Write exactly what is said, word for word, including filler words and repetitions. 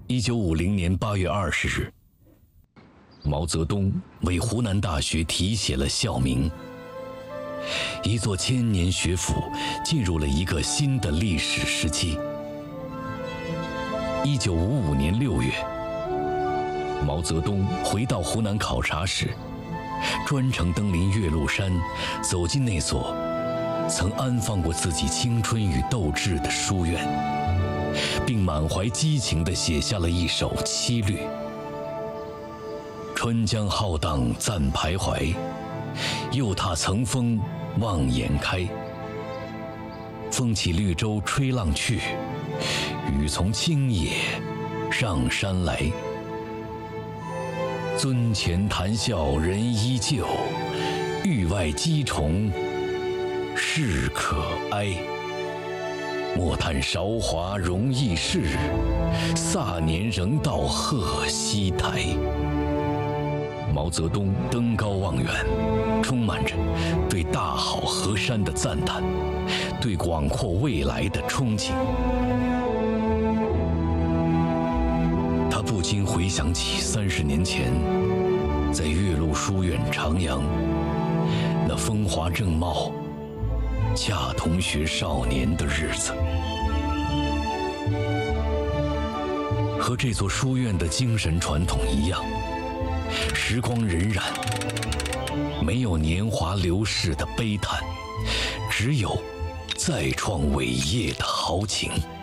一九五零年八月二十日，毛泽东为湖南大学题写了校名。一座千年学府进入了一个新的历史时期。一九五五年六月，毛泽东回到湖南考察时，专程登临岳麓山，走进那所曾安放过自己青春与斗志的书院，并满怀激情地写下了一首七律：春江浩荡暂徘徊，又踏层峰望眼开。风起绿洲吹浪去，雨从青野上山来。尊前谈笑人依旧，域外鸡虫事可哀。莫叹韶华容易逝，飒年仍到贺溪台。毛泽东登高望远，充满着对大好河山的赞叹，对广阔未来的憧憬。他不禁回想起三十年前，在岳麓书院徜徉，那风华正茂、恰同学少年的日子。和这座书院的精神传统一样，时光荏苒，没有年华流逝的悲叹，只有再创伟业的豪情。